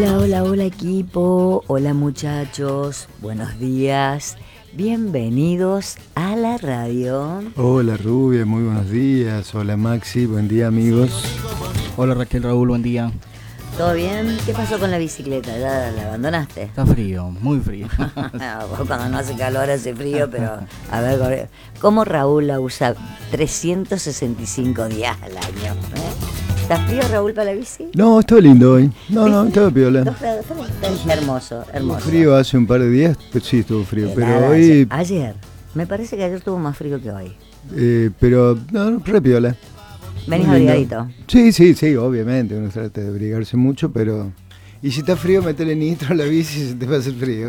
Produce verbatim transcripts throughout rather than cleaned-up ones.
Hola, hola, hola equipo, hola muchachos, buenos días, bienvenidos a la radio. Hola Rubia, muy buenos días, hola Maxi, buen día amigos. Hola Raquel, Raúl, buen día. ¿Todo bien? ¿Qué pasó con la bicicleta? ¿Ya la abandonaste? Está frío, muy frío. Cuando no hace calor hace frío, pero a ver, ¿cómo Raúl la usa trescientos sesenta y cinco días al año? ¿eh? ¿Está frío, Raúl, para la bici? No, estuvo lindo hoy. No, no, estaba piola. Dos grados, está hermoso, hermoso. Estuvo frío hace un par de días, pues sí estuvo frío, Eh, pero nada, hoy... Ayer, ayer, me parece que ayer estuvo más frío que hoy. Eh, pero, no, re piola. ¿Venís Muy lindo. abrigadito? Sí, sí, sí, obviamente, uno trata de abrigarse mucho, pero... Y si está frío, metele nitro a la bici y se te va a hacer frío.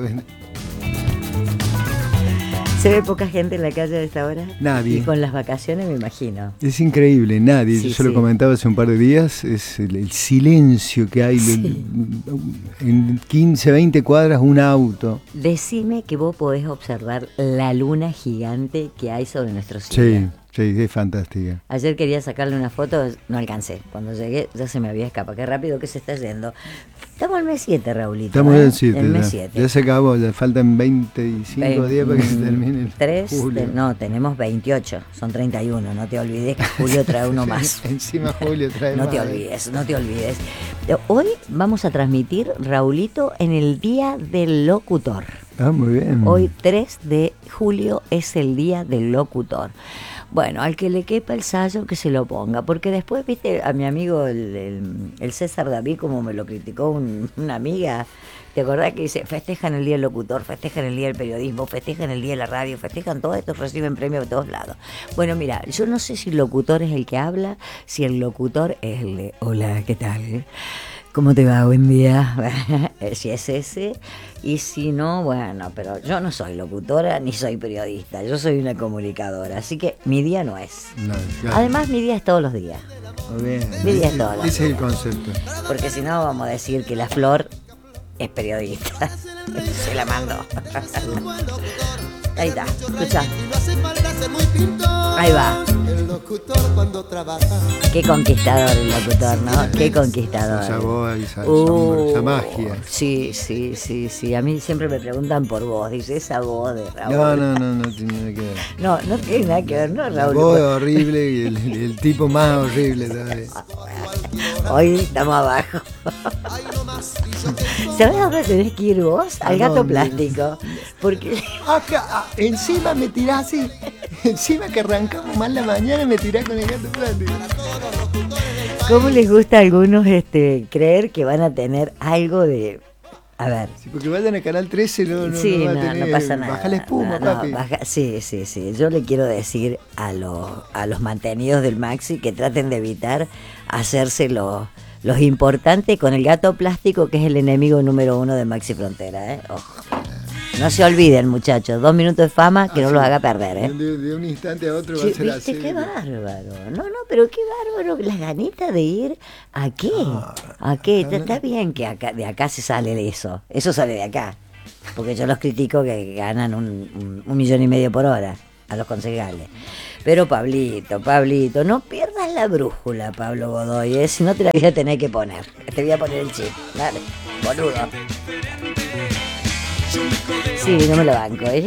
¿Se ve poca gente en la calle a esta hora? Nadie. Y con las vacaciones me imagino. Es increíble, nadie. Sí, Yo se lo sí. comentaba hace un par de días, es el, el silencio que hay. Sí. El, en quince, veinte cuadras un auto. Decime que vos podés observar la luna gigante que hay sobre nuestro cielo. Sí, sí, es fantástica. Ayer quería sacarle una foto, no alcancé. Cuando llegué ya se me había escapado. Qué rápido que se está yendo. Estamos en el mes siete, Raulito. Estamos ¿eh? en el siete. El mes Ya. siete. Ya se acabó, ya faltan veinticinco días para que se termine el Tres, julio. de- no, tenemos veintiocho, son treinta y uno. No te olvides que Julio trae uno más. Encima Julio trae No más. te olvides, no te olvides. Hoy vamos a transmitir, Raulito, en el Día del Locutor. Ah, muy bien. Hoy tres de julio es el Día del Locutor. Bueno, al que le quepa el sayo que se lo ponga, porque después, viste, a mi amigo el, el, el César David, como me lo criticó un- una amiga, ¿te acordás que dice, festejan el Día del Locutor, festejan el Día del Periodismo, festejan el Día de la Radio, festejan todo esto, reciben premios de todos lados? Bueno, mira, yo no sé si el locutor es el que habla, si el locutor es el de, hola, ¿qué tal? ¿Cómo te va? Buen día. Si es ese, y si no, bueno, pero yo no soy locutora ni soy periodista, yo soy una comunicadora, así que mi día no es. No, claro. Además, mi día es todos los días, Muy bien. mi día Ese, es todo lo ese es el concepto. porque si no vamos a decir que la Flor es periodista. Se la mando. Ahí está, escucha. Ahí va. El locutor cuando trabaja. Qué conquistador el locutor, ¿no? Qué conquistador. Esa voz, esa, Uh, esa magia. Sí, sí, sí, sí. A mí siempre me preguntan por vos. Dice, esa voz de Raúl. No, no, no, no tiene nada que ver. No, no tiene nada que ver, ¿no, La Raúl? voz es horrible y el, el tipo más horrible todavía. Hoy estamos abajo. ¿Sabés a dónde tenés que ir vos? Al ¿A gato dónde? plástico. Porque Acá, ah, encima me tirás así. Encima que arrancamos mal la mañana me tirás con el gato plástico. ¿cómo les gusta a algunos este, creer que van a tener algo de... A ver, Sí, porque vayan al canal trece, no, no, sí, no va no, a tener. no pasa nada. Baja la espuma, No, no, papi. baja- sí, sí, sí. Yo le quiero decir a los, a los mantenidos del Maxi que traten de evitar hacerse los, los importantes con el gato plástico, que es el enemigo número uno de Maxi Frontera, ¿eh? Ojo. No se olviden, muchachos. Dos minutos de fama que Ah, no sí. los haga perder, ¿eh? De, de un instante a otro va Sí, a ser ¿viste? así. Qué bárbaro. No, no, pero qué bárbaro. Las ganitas de ir. ¿A qué? ¿A qué? Está, está bien que acá, de acá se sale eso. Eso sale de acá. Porque yo los critico que ganan un, un, un millón y medio por hora a los concejales. Pero Pablito, Pablito, no pierdas la brújula, Pablo Godoy, ¿eh? Si no te la voy a tener que poner. Te voy a poner el chip. Dale, boludo. Sí, no me lo banco, ¿eh?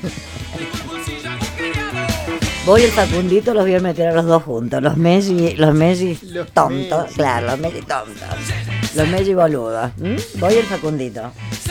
Voy el Facundito, los voy a meter a los dos juntos. Los Messi, los Messi Los tontos, Messi. claro, los Messi tontos. Los Messi boludos. ¿m? Voy el Facundito.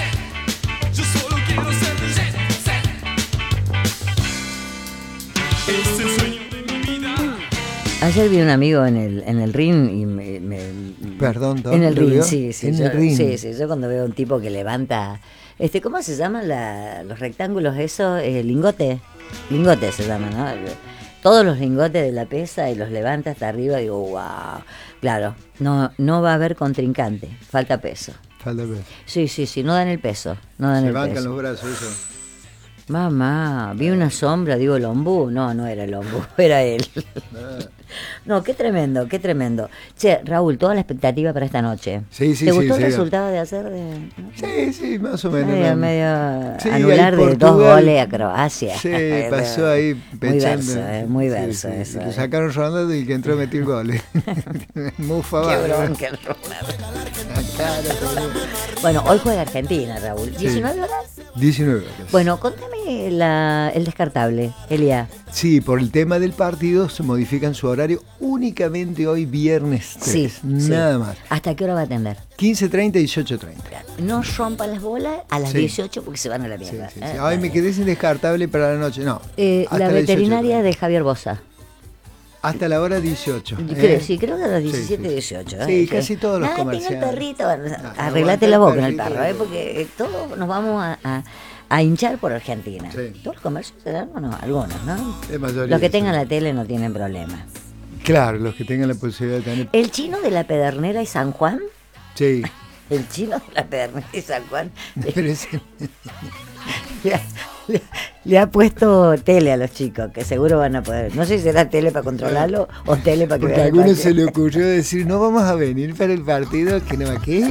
Ayer vi un amigo en el, en el ring y me... me- Perdón, ¿dónde en el lo ring, vio? sí, sí. En yo, el ring. Sí, sí, yo cuando veo un tipo que levanta... este ¿Cómo se llaman la- los rectángulos esos? Eh, lingote. Lingote se llaman, ¿no? Todos los lingotes de la pesa y los levanta hasta arriba y digo, wow. Claro, no, no va a haber contrincante, falta peso. Falta ver. Sí, sí, sí, no dan el peso, no dan Se el bancan peso. los brazos, eso. Mamá, vi una sombra, digo el ombú. No, no era el ombú, era él. No, qué tremendo, qué tremendo. Che, Raúl, toda la expectativa para esta noche. Sí, sí, ¿Te sí, gustó sí. el resultado de hacer de, ¿no? Sí, sí, más o menos. medio, ¿no? medio Sí, anular ahí de dos Portugal- goles a Croacia? Sí, pasó ahí Muy pechando. verso, eh, muy Sí, verso sí, eso. y lo eh. sacaron rodando y el que entró a meter goles. Mufa Qué bárbaro. bronca el Ronaldo. Claro, Bueno, hoy juega Argentina, Raúl. ¿diecinueve horas? diecinueve horas. Bueno, contame la, el descartable, Elia. Sí, por el tema del partido se modifican su horario únicamente hoy viernes tres, Sí, nada sí. más. ¿Hasta qué hora va a atender? quince treinta y dieciocho treinta. No rompan las bolas a las Sí. dieciocho porque se van a la Sí, mierda. sí, sí. ¿eh? Ay, me quedé sin descartable para la noche. No. Eh, hasta la las veterinaria dieciocho de Javier Bosa. hasta la hora dieciocho. Creo, ¿eh? sí, creo que a las Sí, diecisiete, sí. dieciocho. ¿eh? Sí, casi todos los Nada, comerciales. tenga el perrito, bueno, Ah, arreglate aguanta la el voz con el perrito. perro, ¿eh? Porque todos nos vamos a, a, a hinchar por Argentina. Sí. Todos los comercios serán, bueno, algunos, ¿no? La mayoría, Los que tengan sí. la tele no tienen problema. Claro, los que tengan la posibilidad de tener. El chino de la Pedernera y San Juan, Sí. el chino de la Pedernera y San Juan, Pero ese- le, ha- le- le ha puesto tele a los chicos, que seguro van a poder. No sé si será tele para controlarlo o tele para que Porque a vean el algunos partido. se le ocurrió decir, no vamos a venir para el partido, que no va, ¿qué?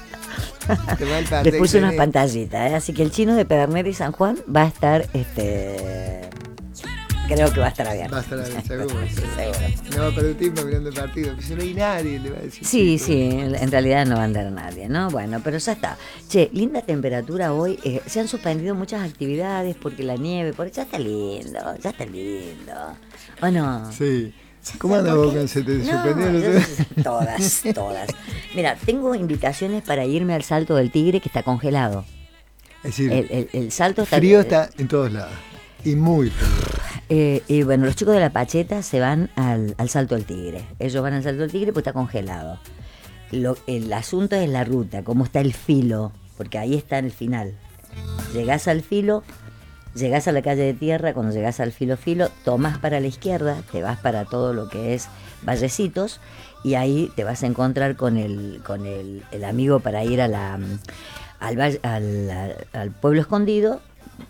Te va el Les partido, puse unas ¿qué? pantallitas, ¿eh? Así que el chino de Pedernera y San Juan va a estar, este, creo que va a estar abierto. Va a estar abierto, seguro. Sí, seguro. No va a perder tiempo mirando el partido, pues no hay nadie, le va a decir. Sí, sí, en realidad no va a andar nadie, ¿no? Bueno, pero ya está. Che, linda temperatura hoy. eh, se han suspendido muchas actividades porque la nieve, por ya está lindo, ya está lindo. ¿O no? Sí. ¿Cómo anda vos con se te No, suspendió el yo- otro? todas, todas. Mira, tengo invitaciones para irme al Salto del Tigre que está congelado. Es decir, El, el- el salto está... frío está en todos lados. Y muy frío. Eh, y bueno, los chicos de la Pacheta se van al, al Salto del Tigre. Ellos van al Salto del Tigre pues está congelado. Lo, el asunto es la ruta, cómo está el filo, porque ahí está en el final. Llegás al filo, llegás a la calle de tierra, cuando llegás al filo filo, tomás para la izquierda, te vas para todo lo que es Vallecitos, y ahí te vas a encontrar con el, con el, el amigo para ir a la, al, valle- al, al- al pueblo escondido.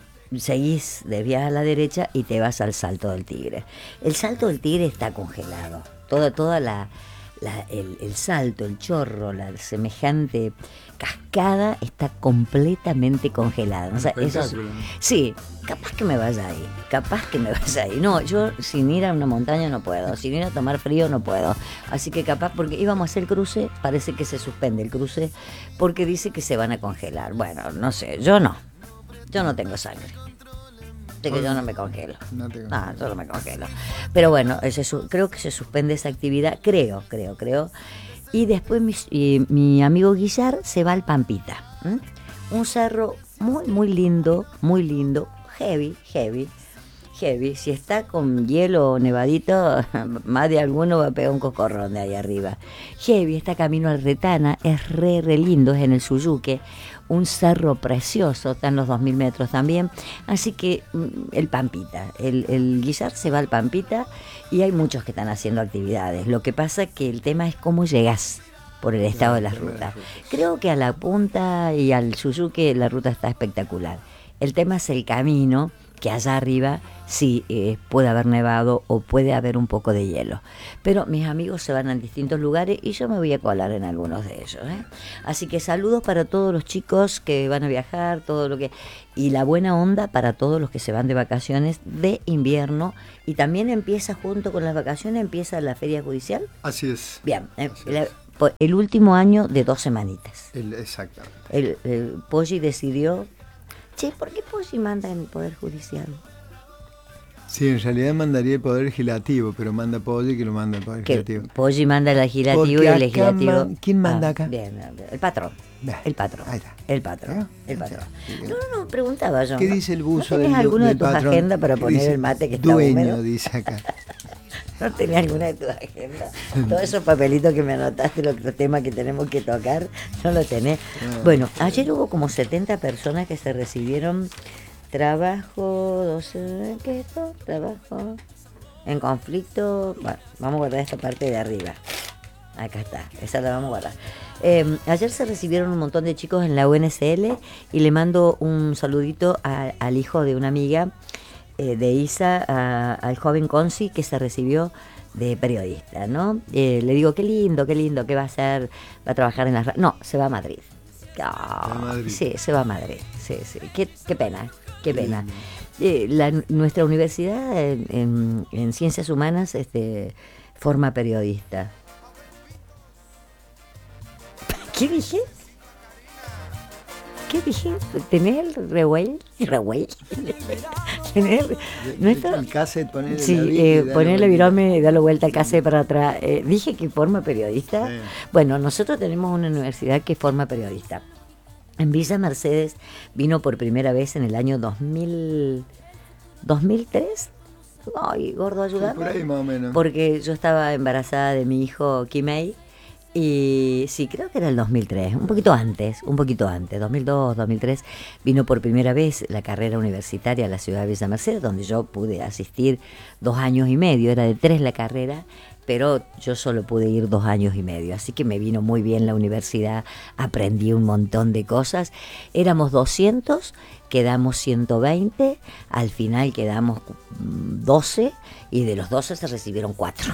Seguís, desvías a la derecha y te vas al Salto del Tigre. El Salto del Tigre está congelado. Toda, toda la, la- el, el salto, el chorro, la semejante cascada está completamente congelada. O sea, eso, Espectáculo. sí, capaz que me vaya ahí, capaz que me vaya ahí. No, yo sin ir a una montaña no puedo, sin ir a tomar frío no puedo. Así que capaz, porque íbamos a hacer el cruce, parece que se suspende el cruce porque dice que se van a congelar. Bueno, no sé, yo no. Yo no tengo sangre. Así que yo no me congelo. No te No, yo no me congelo. Pero bueno, ese su- creo que se suspende esa actividad. Creo, creo, creo. Y después mi, y mi amigo Guillar se va al Pampita. ¿m? Un cerro muy, muy lindo, muy lindo. Heavy, heavy, heavy. Si está con hielo o nevadito, más de alguno va a pegar un cocorrón de ahí arriba. Heavy, está camino al Retana. Es re, re lindo, es en el Suyuque. Un cerro precioso, está en los dos mil metros también. Así que mm, el Pampita, el, el Guillar se va al Pampita y hay muchos que están haciendo actividades. Lo que pasa que el tema es cómo llegás por el estado de las rutas. Creo que a la punta y al Suyuque la ruta está espectacular. El tema es el camino, que allá arriba sí eh, puede haber nevado o puede haber un poco de hielo. Pero mis amigos se van a distintos lugares y yo me voy a colar en algunos de ellos. ¿eh? Así que saludos para todos los chicos que van a viajar, todo lo que y la buena onda para todos los que se van de vacaciones de invierno. Y también empieza junto con las vacaciones, empieza la feria judicial. Así es. Bien, eh, Así la- es. po- el último año de dos semanitas. El- exactamente. El, el Poggi decidió, che, ¿por qué Poggi manda en el Poder Judicial? Sí, en realidad mandaría el Poder Legislativo, pero manda Poggi que lo manda el Poder Que Legislativo. Poggi manda el legislativo Porque y el acá legislativo. man- ¿quién manda Ah, acá? bien, bien, bien. El patrón. Bien, El patrón. ahí está. El patrón. ¿Eh? El patrón. Sí. No, no, no, preguntaba yo. ¿Qué ¿no? dice el buzo ¿No tenés del, alguna del de tus patrón? agendas para ¿Qué poner dice? el mate que está Dueño, húmedo? dice acá. ¿No tenés alguna de tus agendas? Todos esos papelitos que me anotaste, los, los temas que tenemos que tocar, no lo tenés. Ah, Bueno, ayer hubo como setenta personas que se recibieron trabajo, doce, ¿qué es esto? Trabajo en conflicto. Bueno, vamos a guardar esta parte de arriba. Acá está, esa la vamos a guardar. Eh, ayer se recibieron un montón de chicos en la U N S L y le mando un saludito a- al hijo de una amiga eh, de Isa, a- al joven Conci que se recibió de periodista, ¿no? Eh, le digo, qué lindo, qué lindo, ¿qué va a hacer? ¿Va a trabajar en la radio? No, se va a Madrid. Ah, a Madrid. Sí, se va a Madrid. Sí, sí. Qué, qué pena, qué pena. Eh, la- nuestra universidad en, en- en Ciencias Humanas este, forma periodista. ¿Qué dije? ¿Qué dije? ¿Tener revuel? ¿Revuel? ¿Tener? ¿No está? El cassette, ponerle Sí, la vida y eh, darle ponerle vuelta. virome y darle vuelta al cassette para atrás. Eh, dije que forma periodista. Sí. Bueno, nosotros tenemos una universidad que forma periodista. En Villa Mercedes vino por primera vez en el año dos mil, dos mil tres. Ay, gordo, ayúdame. Sí, por ahí más o menos. Porque yo estaba embarazada de mi hijo Kimei. Y sí, creo que era el dos mil tres, un poquito antes, un poquito antes, dos mil dos, dos mil tres, vino por primera vez la carrera universitaria a la ciudad de Villa Mercedes, donde yo pude asistir dos años y medio, era de tres la carrera, pero yo solo pude ir dos años y medio, así que me vino muy bien la universidad, aprendí un montón de cosas, éramos doscientos, quedamos ciento veinte, al final quedamos doce y de los doce se recibieron cuatro.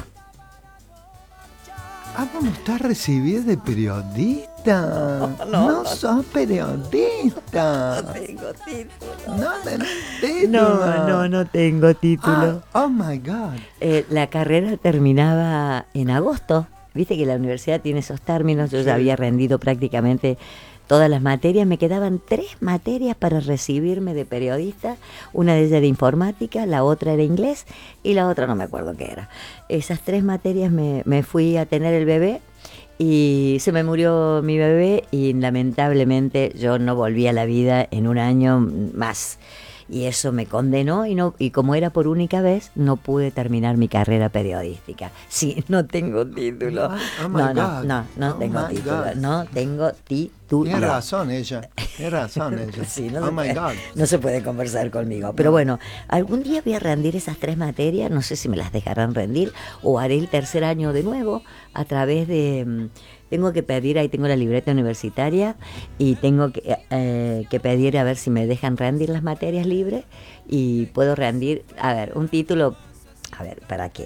Ah, vamos, estás recibida de periodista. No, No, no. sos periodista. Tengo título. No tenés título. No, no, no tengo título. Ah, oh my God. Eh, la carrera terminaba en agosto. Viste que la universidad tiene esos términos. Yo ya había rendido prácticamente todas las materias. Me quedaban tres materias para recibirme de periodista. Una de ellas era informática, la otra era inglés y la otra no me acuerdo qué era. Esas tres materias me, me fui a tener el bebé y se me murió mi bebé y lamentablemente yo no volví a la vida en un año más. Y eso me condenó y no y como era por única vez, no pude terminar mi carrera periodística. Sí, no tengo título. Oh, oh my no, no, God. no, no Oh tengo my título. God. No tengo título. Tiene razón ella. Tiene razón ella. Sí, no, oh se my puede, God. no se puede conversar conmigo. Pero bueno, algún día voy a rendir esas tres materias, no sé si me las dejarán rendir, o haré el tercer año de nuevo a través de... mm, Tengo que pedir, ahí tengo la libreta universitaria, y tengo que, eh, que pedir a ver si me dejan rendir las materias libres, y puedo rendir, a ver, un título, a ver, ¿para qué?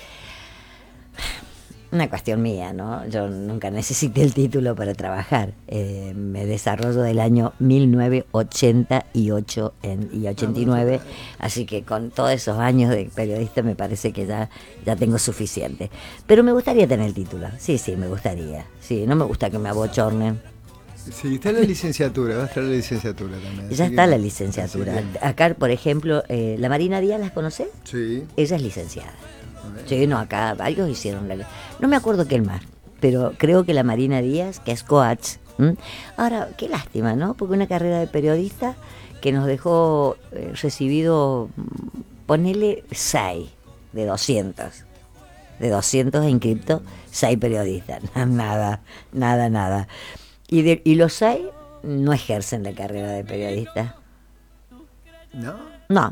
Una cuestión mía, ¿no? Yo nunca necesité el título para trabajar. Eh, me desarrollo del año mil novecientos ochenta y ocho en, y ochenta y nueve, así que con todos esos años de periodista me parece que ya, ya tengo suficiente. Pero me gustaría tener el título, sí, sí, me gustaría. Sí, no me gusta que me abochornen. Sí, está la licenciatura, va a estar la licenciatura también. Ya así está que- la licenciatura. así que- Acá, por ejemplo, eh, la Marina Díaz, ¿las conocés? Sí. Ella es licenciada. A ver. Sí, no, acá varios hicieron la... No me acuerdo qué más, pero creo que la Marina Díaz, que es coach. ¿m? Ahora, qué lástima, ¿no? Porque una carrera de periodista que nos dejó eh, recibido, mm, ponele seis de doscientos. De doscientos en cripto, seis periodistas. Nada, nada, nada. Y, de, y los seis no ejercen la carrera de periodista. ¿No? No.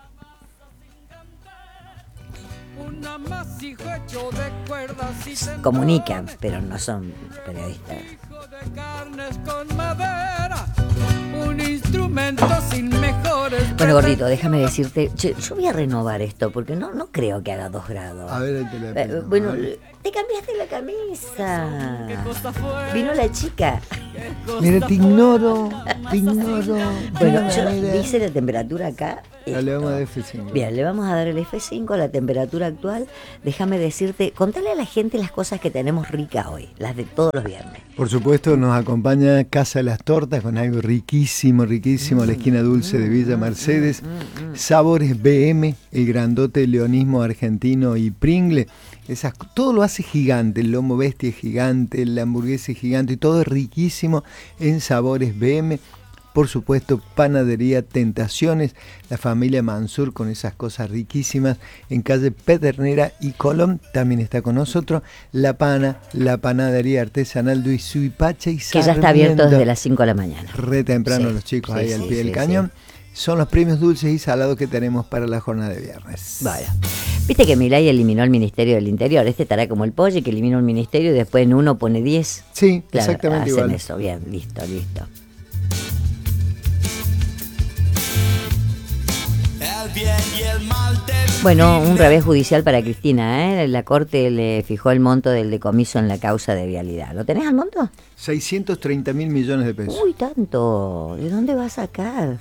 Comunican, pero no son periodistas. Bueno, gordito, déjame decirte, che, yo voy a renovar esto porque no no creo que haga dos grados. A ver, ahí te la Eh, pido. bueno, A ver. te cambiaste la camisa. Vino la chica. Mira, te ignoro, te ignoro. Bueno, Mira, yo mira. dice la temperatura acá. Ya le esto. vamos a dar F cinco. Bien, le vamos a dar el F cinco, la temperatura actual. Déjame decirte, contale a la gente las cosas que tenemos ricas hoy, las de todos los viernes. Por supuesto, nos acompaña Casa de las Tortas con algo riquísimo, riquísimo, la esquina dulce de Villa Mercedes. Sabores B M, el grandote leonismo argentino y Pringle. Esas, todo lo hace gigante, el lomo bestia es gigante, la hamburguesa es gigante y todo es riquísimo en Sabores B M. Por supuesto, Panadería Tentaciones, la familia Mansur con esas cosas riquísimas en calle Pedernera y Colón. También está con nosotros La Pana, la panadería artesanal de Suipacha y Que ya está abierto Sarmiento. desde las cinco de la mañana. Re temprano Sí, los chicos sí, ahí al sí, pie del sí, cañón. Son los premios dulces y salados que tenemos para la jornada de viernes. Vaya. Viste que Milei eliminó el Ministerio del Interior. Este estará como el pollo que eliminó un ministerio y después en uno pone diez. Sí, Claro, exactamente hacen igual. eso. Bien, listo, listo. El bien y el mal te Bueno, un revés judicial para Cristina, ¿eh? La Corte le fijó el monto del decomiso en la causa de vialidad. ¿Lo tenés al monto? seiscientos treinta mil millones de pesos. Uy, tanto. ¿De dónde va a sacar?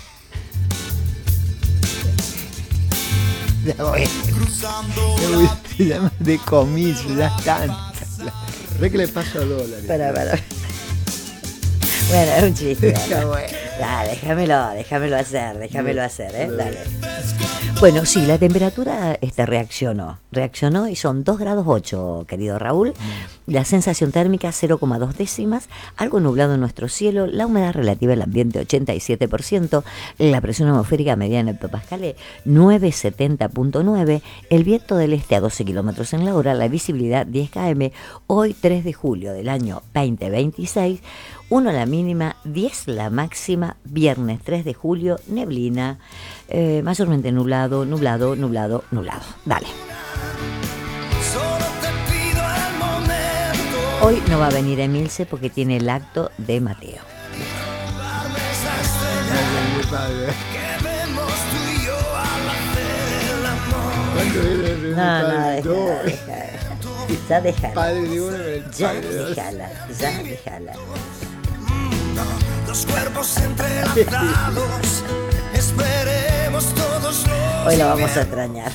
Ya voy. cruzando Ya voy. Se llama decomiso, ya están. Ve que le paso a dólares. Para, para. Bueno, es un chiste. Está Dale, bueno. Dale, déjamelo, déjamelo hacer, déjamelo hacer, ¿eh? Dale. Bueno, sí, la temperatura este, reaccionó, reaccionó y son dos grados ocho, querido Raúl. La sensación térmica cero coma dos décimas, algo nublado en nuestro cielo, la humedad relativa del ambiente ochenta y siete por ciento, la presión atmosférica media en hectopascales novecientos setenta punto nueve, el viento del este a doce kilómetros en la hora, la visibilidad diez kilómetros, hoy tres de julio del año veinte veintiséis, uno la mínima, diez la máxima, viernes tres de julio, neblina, eh, mayormente nublado, nublado, nublado, nublado. Dale. Solo te pido el momento. Hoy no va a venir Emilce porque tiene el acto de Mateo. Darme esa estrella Qué padre. que vemos tú y yo al hacer el amor. ¿Cuánto era el No, no, padre? déjala, déjala. Ya déjala. Padre de uno, el Ya padre de dos. déjala, ya déjala. Dos cuerpos entrelazados. Esperemos todos los Hoy la vamos a días. extrañar.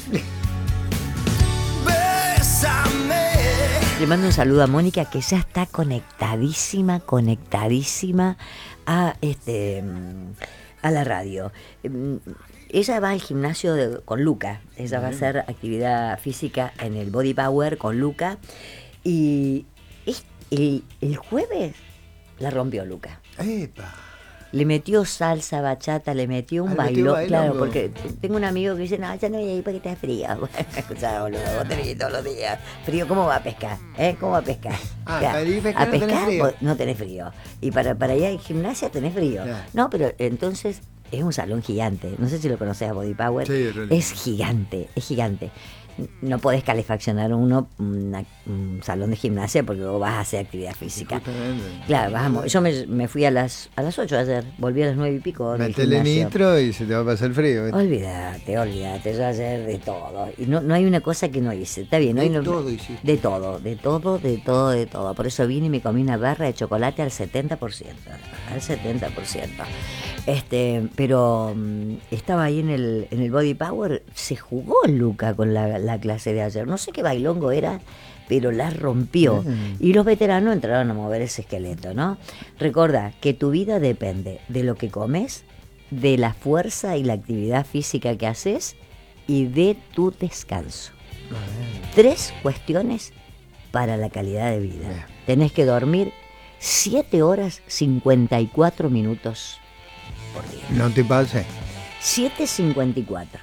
Bésame. Le mando un saludo a Mónica que ya está conectadísima, conectadísima a este a la radio. Mm, Ella va al gimnasio de- con Luca. Ella va a hacer actividad física en el Body Power con Luca. Y es- el, el jueves la rompió Luca. Epa. Le metió salsa, bachata, le metió un Ah, le metió bailo. bailongo. Claro, porque tengo un amigo que dice, no, ya no voy a ir porque está frío. Bueno, escuchá, boludo, vos tenés que ir todos los días. Frío, ¿cómo va a pescar? ¿Eh? ¿Cómo va a pescar? Ah, Claro, para ir a pescar a no tenés pescar frío. vos no tenés frío. Y para, para ir al gimnasia tenés frío. Claro. No, pero entonces es un salón gigante. No sé si lo conocés a Body Power. Sí, en realidad. es gigante, es gigante. No podés calefaccionar uno una- un salón de gimnasia porque vos vas a hacer actividad física. Justamente. Claro, vamos. Yo me, me fui a las a las ocho ayer, volví a las nueve y pico del Metele gimnasio. nitro y se te va a pasar el frío. ¿viste? Olvídate, olvídate, yo ayer de todo. Y no, no hay una cosa que no hice, está bien. No De hay no- todo hiciste. De todo, de todo, de todo, de todo. Por eso vine y me comí una barra de chocolate al setenta por ciento. Al setenta por ciento. Este, pero mm, estaba ahí en el, en el Body Power, se jugó Luca con la, la clase de ayer. No sé qué bailongo era, pero la rompió. Mm. Y los veteranos entraron a mover ese esqueleto, ¿no? Recordá que tu vida depende de lo que comes, de la fuerza y la actividad física que haces y de tu descanso. Tres cuestiones para la calidad de vida. Bien. Tenés que dormir siete horas cincuenta y cuatro minutos por día. No te pases. siete cincuenta y cuatro.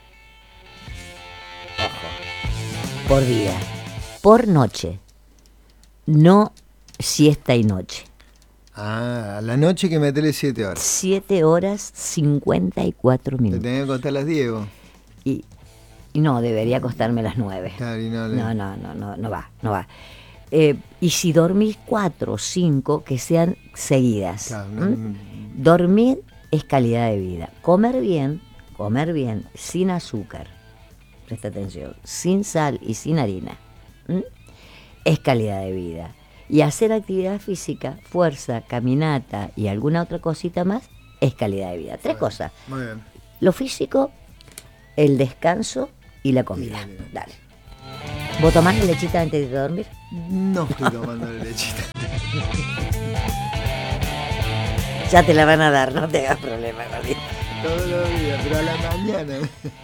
Ojo. Por día. Por noche. No siesta y noche. Ah, a la noche que metele siete horas. siete horas cincuenta y cuatro Te minutos. tenés que contar las diez vos. Y, y no, debería acostarme las nueve. Claro, y no le- No, no, no, no, no va, no va. Eh, y si dormís cuatro o cinco, que sean seguidas. Claro, ¿m? no- no- Dormir es calidad de vida. Comer bien, comer bien, sin azúcar, presta atención, sin sal y sin harina, ¿m? es calidad de vida. Y hacer actividad física, fuerza, caminata y alguna otra cosita más, es calidad de vida. Tres cosas. Muy bien. Lo físico, el descanso y la comida. Y la- Dale. ¿Vos tomás la lechita antes de dormir? No estoy tomando la lechita. Ya te la van a dar, no te hagas problema, gordito. Todos los días, pero a la mañana.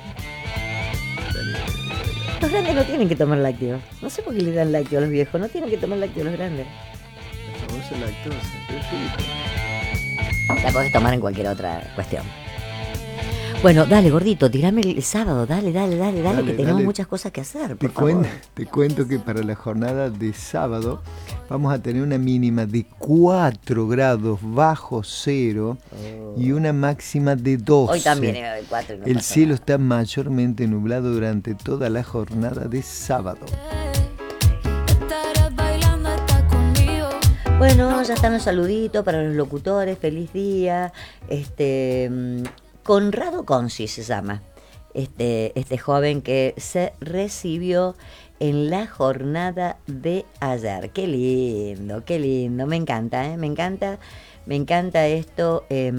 Los grandes no tienen que tomar lácteos. No sé por qué le dan lácteos a los viejos. No tienen que tomar lácteos los grandes. La famosa lactosa. Perfecto. La podés tomar en cualquier otra cuestión. Bueno, dale, gordito, tirame el sábado. Dale, dale, dale, dale, Dale, que tenemos dale. muchas cosas que hacer, Te por favor. cuento, te cuento que para la jornada de sábado vamos a tener una mínima de cuatro grados bajo cero y una máxima de doce. Hoy también era de cuatro y no El pasa cielo nada. está mayormente nublado durante toda la jornada de sábado. Estarás bailando hasta conmigo. Bueno, ya están los saluditos para los locutores. Feliz día. Este... mm, Conrado Conci se llama, este, este joven que se recibió en la jornada de ayer. Qué lindo, qué lindo, me encanta, ¿eh? me encanta, me encanta esto eh,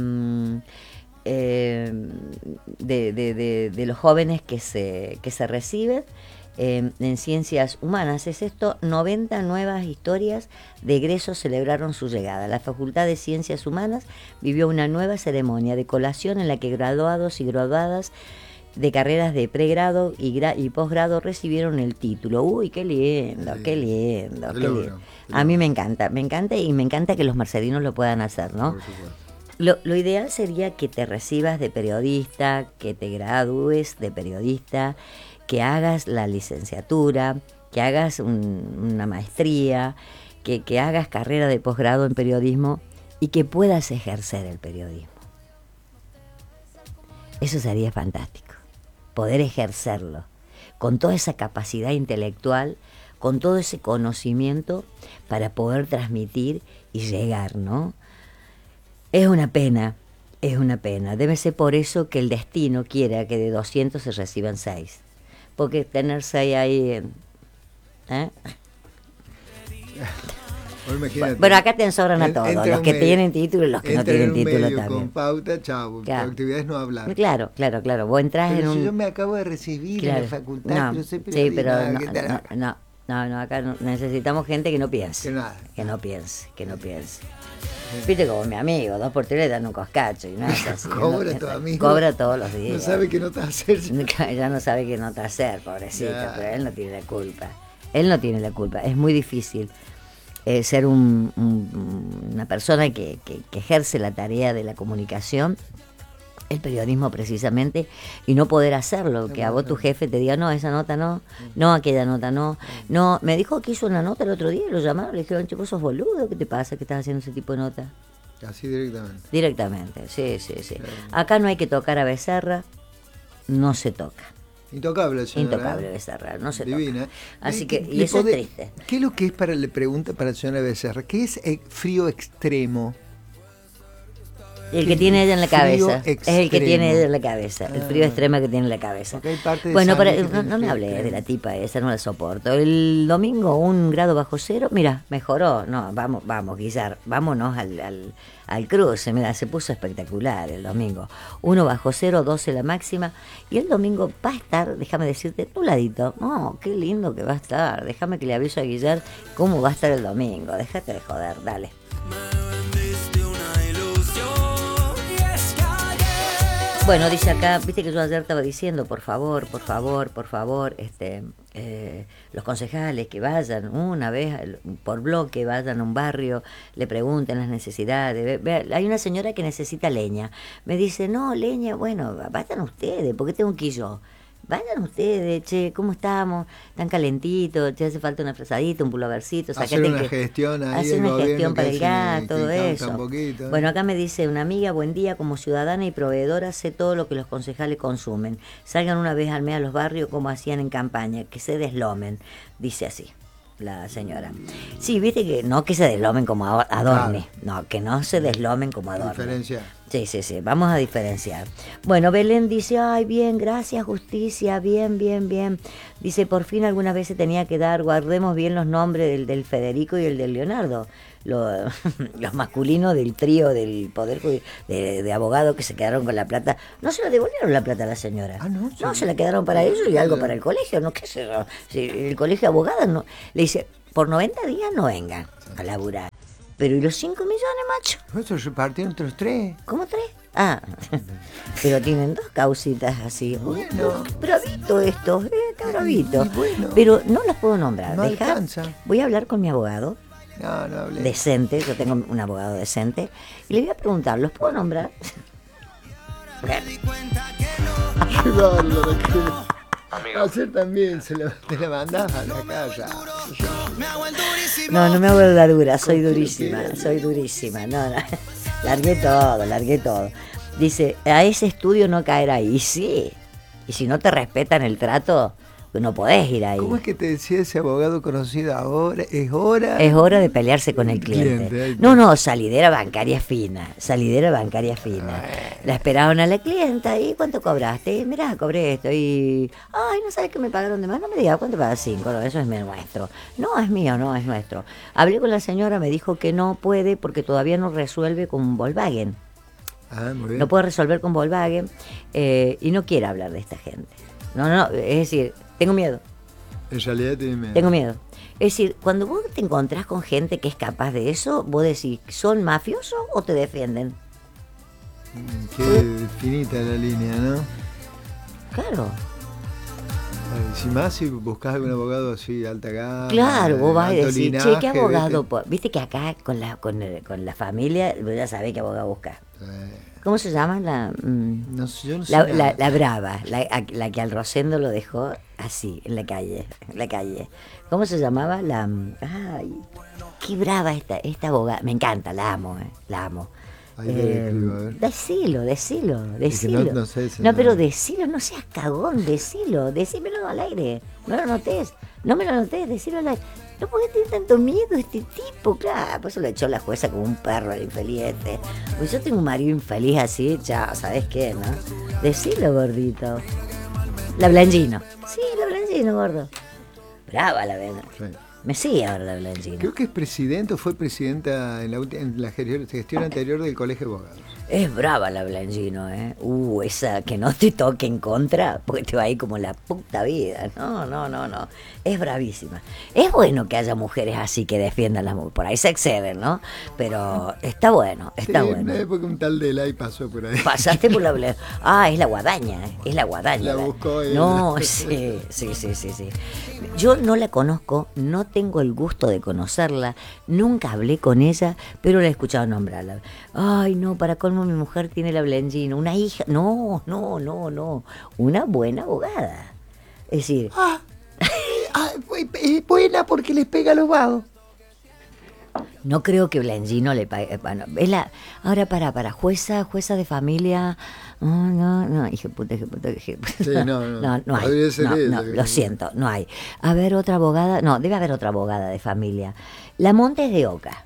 eh, de, de, de, de los jóvenes que se, que se reciben eh, en Ciencias Humanas. Es esto, noventa nuevas historias de egresos celebraron su llegada. La Facultad de Ciencias Humanas vivió una nueva ceremonia de colación en la que graduados y graduadas de carreras de pregrado y, gra- y posgrado recibieron el título. Uy, qué lindo, Sí. qué lindo, Qué qué logro, lindo. qué A mí logro. me encanta, me encanta y me encanta que los mercedinos lo puedan hacer, ¿no? Por supuesto. Lo, lo ideal sería que te recibas de periodista, que te gradúes de periodista, que hagas la licenciatura, que hagas un- una maestría, que, que hagas carrera de posgrado en periodismo y que puedas ejercer el periodismo. Eso sería fantástico, poder ejercerlo, con toda esa capacidad intelectual, con todo ese conocimiento para poder transmitir y llegar, ¿no? Es una pena, es una pena. Debe ser por eso que el destino quiera que de doscientos se reciban seis. Porque tener seis ahí... ¿eh? Vos imagínate, Bueno, acá te sobran a en- todos, entra los un que medio- tienen título y los que no entra tienen en un título medio también. con pauta, chao. Claro. Tu actividad es no hablar. Claro, claro, claro. Vos entrás Pero en si un... yo me acabo de recibir en Claro. la facultad, No, pero soy sí, periodista, pero no, ¿qué tal? no, no, no, no, acá no- necesitamos gente que no piense. Que nada. Que no piense, que no piense. Viste como mi amigo, dos por tres le dan un coscacho y no es así. Cobra no- tu amigo. Cobra todos los días. No sabe qué nota hacer. Ya no sabe qué nota hacer, pobrecito, Ya. pero él no tiene la culpa. Él no tiene la culpa. Es muy difícil eh, ser un- un- una persona que, que- que ejerce la tarea de la comunicación, el periodismo precisamente, y no poder hacerlo, que a vos tu jefe te diga, no, esa nota no, no, aquella nota no, no, me dijo que hizo una nota el otro día, lo llamaron, le dijeron, che, vos sos boludo, ¿qué te pasa que estás haciendo ese tipo de nota? Así directamente. Directamente, sí, sí, sí. Claro. Acá no hay que tocar a Becerra, no se toca. Intocable, señora. Intocable ¿eh? Becerra, no se Divina. toca. Así Eh, que, ¿le y eso podés- es triste. ¿Qué es lo que es para, le pregunta para la señora Becerra? ¿Qué es eh, frío extremo? El que tiene ella en la Frío cabeza. Es el que extremo. tiene ella en la cabeza. El frío Ah. extremo que tiene en la cabeza. Porque hay parte de Bueno, sangre para, que no, tiene no me frío hablé de extremo. la tipa esa, no la soporto. El domingo un grado bajo cero, mira, mejoró. No, vamos, vamos, Guillar, vámonos al, al, al cruce. Mira, se puso espectacular el domingo. Uno bajo cero, doce la máxima. Y el domingo va a estar, déjame decirte, nubladito. Oh, qué lindo que va a estar. Déjame que le aviso a Guillar cómo va a estar el domingo. Déjate de joder, dale. vendiste una ilusión y es que ayer Bueno, dice acá, viste que yo ayer estaba diciendo, por favor, por favor, por favor, este, eh, los concejales que vayan una vez al- por bloque, vayan a un barrio, le pregunten las necesidades. Ve- ve- hay una señora que necesita leña. Me dice, no, leña, bueno, vayan ustedes, ¿por qué tengo que ir yo? Vayan ustedes, che, ¿cómo estamos? Tan calentitos, che, hace falta una frazadita, un pulovercito. Hacer sacate una que- gestión ahí, hacer el una gobierno gestión que para el hace- gas, que todo canta eso. un poquito, ¿eh? Bueno, acá me dice una amiga, buen día, como ciudadana y proveedora sé todo lo que los concejales consumen. Salgan una vez al mes a los barrios como hacían en campaña, que se deslomen, dice así la señora. Sí, viste que no que se deslomen como ado- adorne, no, que no se deslomen como adorne. Diferencia. Sí, sí, sí, vamos a diferenciar. Bueno, Belén dice, ay, bien, gracias, justicia, bien, bien, bien. Dice, por fin algunas veces tenía que dar, guardemos bien los nombres del, del Federico y el del Leonardo, lo- los masculinos del trío del Poder Judi- de, de abogados que se quedaron con la plata. No se la devolvieron la plata a la señora. Ah, ¿no? No, Sí. se la quedaron para ellos y algo para el colegio, no qué sé yo. Si el colegio de abogadas no. Le dice, por noventa días no vengan a laburar. Pero ¿y los cinco millones, macho? Eso se repartieron entre los tres. ¿Cómo tres? Ah, pero tienen dos causitas así. Bueno. Qué bravito estos, eh, qué bravito. Y bueno. Pero no los puedo nombrar. No Dejá- alcanza. Voy a hablar con mi abogado, No, no hablé. decente, yo tengo un abogado decente, y le voy a preguntar, ¿los puedo nombrar? Qué bárbaro. qué- Hacer también, se la, te la mandás a la casa. me hago el durísimo. No, no me hago la dura, soy ¿Con qué durísima, quieres? soy durísima. No, no. Largué todo, largué todo. Dice, a ese estudio no caer ahí. Y sí, y si no te respetan el trato, no podés ir ahí. ¿Cómo es que te decía ese abogado conocido ahora? Es hora. Es hora de pelearse con el cliente. Cliente, ahí No, no, salidera bancaria fina, salidera bancaria fina. La esperaron a la clienta y ¿cuánto cobraste? Y, mirá, cobré esto y... Ay, ¿no sabes que me pagaron de más? No me digas, ¿cuánto pagas? Cinco, no, eso es nuestro. No, es mío, no, es nuestro. Hablé con la señora, me dijo que no puede porque todavía no resuelve con Volkswagen. Ah, muy bien. No puede resolver con Volkswagen eh, y no quiere hablar de esta gente. No, no, es decir, tengo miedo. En realidad tiene miedo. Tengo miedo. Es decir, cuando vos te encontrás con gente que es capaz de eso, vos decís, ¿son mafiosos o te defienden? Mm, Qué finita la línea, ¿no? Claro. Eh, Si más si buscas algún abogado así, alta gama. Claro, vos vas a alto decir, linaje, che, ¿qué abogado? ¿viste? po-?" Viste que acá con la, con, el- con la familia, vos ya sabés qué abogado buscas. Eh, ¿Cómo se llama? La, mm, no sé, yo no sé la, nada. la, la brava, la, a- la que al Rosendo lo dejó así, en la calle, en la calle. ¿Cómo se llamaba? La, mm, ay, qué brava esta, esta abogada. Me encanta, la amo, eh, la amo. Ahí te escribo, a ver. Decilo, decilo, que decilo. no- no sé ese No, pero nombre. decilo, no seas cagón, decilo, decímelo al aire. No lo notes, no me lo notes, decilo al aire. No podés tener tanto miedo a este tipo, claro. Por eso le echó la jueza como un perro al infeliz este. Pues yo tengo un marido infeliz así, ya, ¿sabés qué, no? Decilo, gordito. La Blangino. Sí, la Blangino, gordo. Brava la Blangino. Sí. Me sigue ahora la Blangino. Creo que es presidente o fue presidenta en la, ulti- en la gestión gestión anterior del Colegio de Abogados. Es brava la Blangino, ¿eh? Uh, esa que no te toque en contra, porque te va a ir como la puta vida. No, no, no, no. Es bravísima. Es bueno que haya mujeres así que defiendan las mujeres. Por ahí se exceden, ¿no? Pero está bueno, está Sí, bueno. una época un tal Delay pasó por ahí. Pasaste por la Bla- Ah, es la guadaña, ¿eh? Es la guadaña. La buscó él. No, sí, sí, sí, sí, sí. Yo no la conozco, no tengo el gusto de conocerla, nunca hablé con ella, pero la he escuchado nombrarla. Ay, no, para colmo mi mujer tiene la Blangino, una hija. No, no, no, no. Una buena abogada. Es decir, Ah, ah, es buena porque les pega a los vagos. no creo que Blangino le pague. Bueno, es la, ahora para, para, jueza, jueza de familia. No, no, no, hijo de puta, hijo de puta, hijo de puta. Sí, no, no. no, no hay. Podría ser No, ella, no, que- lo siento, no hay. A ver, otra abogada. No, debe haber otra abogada de familia. La Montes de Oca.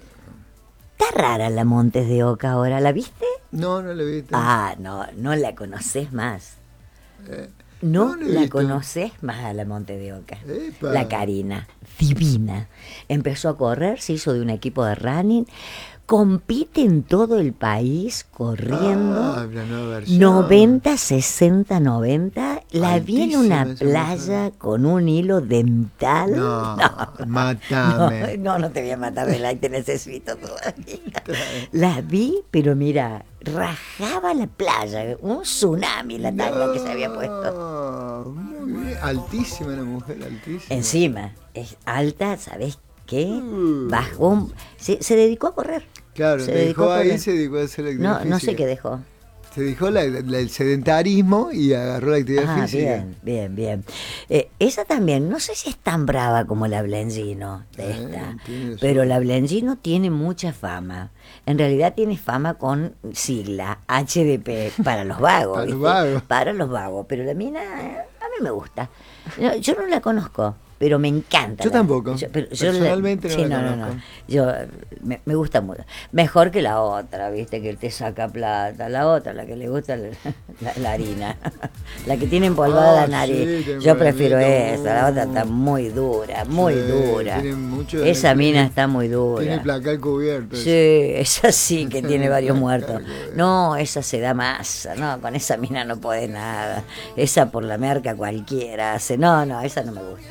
Está rara la Montes de Oca ahora, ¿la viste? No, no le viste. Ah, no, no la conoces más. Eh, No, no la he la visto. conoces más a la Monte de Oca. Epa. La Karina, divina. Empezó a correr, se hizo de un equipo de running, compite en todo el país corriendo. Ah, la nueva versión. noventa, sesenta, noventa. La vi en una Altísima esa playa mujer. con un hilo dental. No, No, matame. no, no te voy a matar de like, te necesito todavía. La vi, pero mira, rajaba la playa, un tsunami la tanga que se había puesto. No, muy bien. Altísima la mujer, altísima. Encima, es alta, ¿sabes qué? Mm. Bajó, un- se, se dedicó a correr. Claro, se dejó a ahí, correr. se dedicó a hacer la actividad No, no sé física. qué dejó. Se dejó la- la- el sedentarismo y agarró la actividad Ah, física. bien, bien, bien. Eh, esa también, no sé si es tan brava como la Blangino de Eh, esta, tiene su- pero la Blangino tiene mucha fama. En realidad tiene fama con sigla H D P para los vagos. Para los ¿viste? vagos. Para los vagos, pero la mina eh, a mí me gusta. No, yo no la conozco, pero me encanta. Yo la- tampoco. yo- pero yo la- Personalmente no sí, la no, no, no. conozco. Yo eh, me, me gusta mucho. Mejor que la otra, ¿viste? Que te saca plata. La otra, la que le gusta la, la- la harina. La que tiene empolvada Ah, la nariz. sí, tiene Yo prefiero empolvadito. esa. La otra está muy dura, muy Sí, dura. tiene mucho- Esa tiene- mina está muy dura. Tiene placar cubierto. Sí, esa sí que tiene varios muertos. Claro. No, esa se da masa, no, con esa mina no puede nada. Esa por la merca cualquiera hace. No, no, esa no me gusta.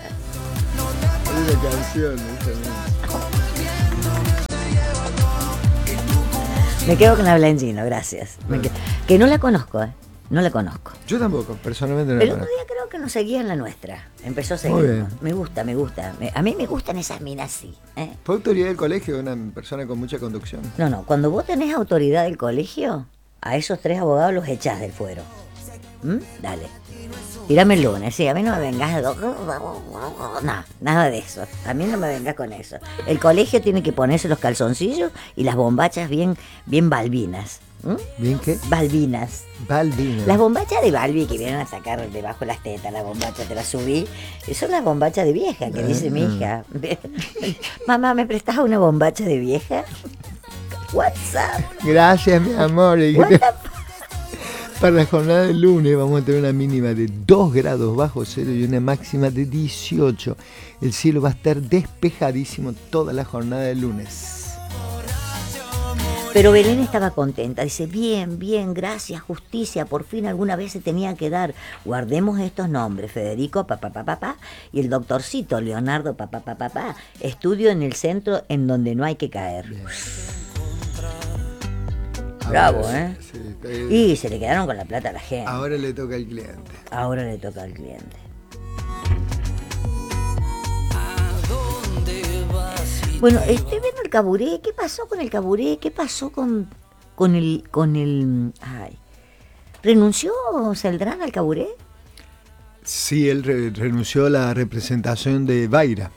Hay una canción, esa misma. Me quedo con la Blangino, gracias. Me que, que no la conozco, ¿eh? No la conozco. Yo tampoco, personalmente no El la otro conozco. día creo que nos seguía en la nuestra. Empezó a Muy seguirnos. bien. Me gusta, me gusta. Me- a mí me gustan esas minas así. ¿eh? Fue autoridad del colegio, una persona con mucha conducción. No, no, cuando vos tenés autoridad del colegio, a esos tres abogados los echás del fuero. ¿Mm? Dale. Tirame el lunes, sí, a mí no me vengas. No, nada de eso. A mí no me vengas con eso. El colegio tiene que ponerse los calzoncillos y las bombachas bien, bien balbinas. ¿Mm? ¿Bien qué? Balbinas. Balbina. Las bombachas de Balbi que vienen a sacar debajo las tetas, la bombacha te la subí, son las bombachas de vieja, que dice mi hija. Mamá, ¿me prestas una bombacha de vieja? WhatsApp. Gracias, mi amor. Y What the f- para la jornada del lunes vamos a tener una mínima de dos grados bajo cero y una máxima de dieciocho. El cielo va a estar despejadísimo toda la jornada del lunes. Pero Belén estaba contenta, dice, bien, bien, gracias, justicia, por fin alguna vez se tenía que dar. Guardemos estos nombres, Federico, papá, papá, papá, y el doctorcito, Leonardo, papá, papá, papá. Estudio en el centro en donde no hay que caer. Bien. Bravo, Ahora, ¿eh? sí, sí, Y se le quedaron con la plata a la gente. ahora le toca al cliente. Ahora le toca al cliente. Bueno, estoy viendo el Caburé. ¿Qué pasó con el Caburé? ¿Qué pasó con, con el... con el ay. ¿Renunció Celdrán al Caburé? Sí, él re- renunció a la representación de Baira.